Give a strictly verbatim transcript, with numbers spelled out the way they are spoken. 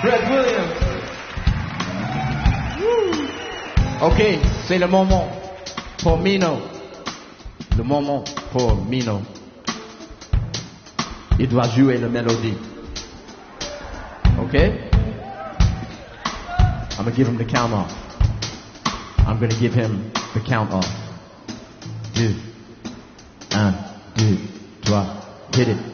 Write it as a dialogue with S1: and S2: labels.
S1: Fred Williams. Ok, c'est le moment pour Mino. Le moment pour Mino. Il doit jouer la mélodie. Ok? I'm gonna give him the count off. I'm gonna give him the count off. Deux. Un, deux, trois. Hit it.